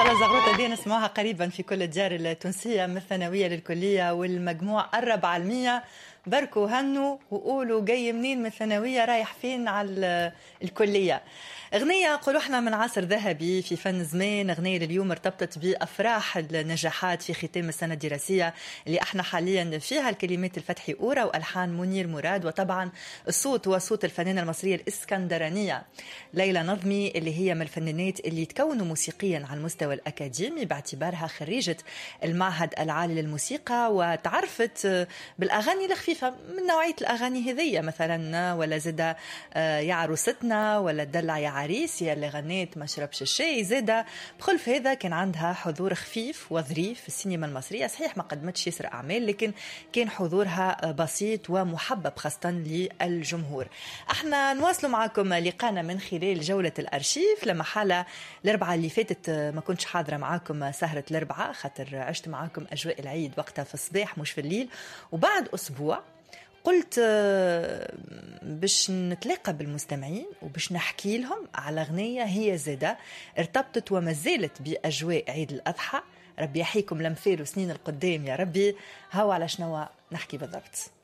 شاء الله زغروطة دي نسمعها قريبا في كل الديار التونسية، من الثانوية للكلية والمجموع قرب على 100. بركوا هنوا وقولوا جاي منين من الثانوية رايح فين على الكلية. أغنية قولوا احنا من عصر ذهبي في فن زمان، أغنية لليوم ارتبطت بأفراح النجاحات في ختام السنة الدراسية اللي احنا حاليا فيها. الكلمات الفتحي أورا وألحان منير مراد، وطبعا الصوت هو صوت الفنانة المصرية الإسكندرانية ليلى نظمي، اللي هي من الفنانات اللي تكونوا موسيقيا على المستوى الأكاديمي باعتبارها خريجة المعهد العالي للموسيقى، وتعرفت بالأغاني الخفيفة من نوعية الأغاني هذية، مثلا ولا زدا يا عروستنا ولا دلع يا عريس يا اللي غنيت ما شربش الشاي. زادا بخلف هذا كان عندها حضور خفيف وظريف في السينما المصرية، صحيح ما قدمتش يسر أعمال لكن كان حضورها بسيط ومحبب خاصة للجمهور. احنا نواصلوا معكم لقانا من خلال جولة الأرشيف. لما حالة الأربعة اللي فاتت ما كنتش حاضرة معكم سهرة الأربعة خاطر عشت معكم أجواء العيد وقتها في الصباح مش في الليل، وبعد أسبوع قلت باش نتلاقى بالمستمعين وباش نحكي لهم على أغنية هي زادة ارتبطت وما زالت بأجواء عيد الأضحى. ربي يحييكم لمثال وسنين القدام يا ربي. هاو على شنو نحكي بالضبط.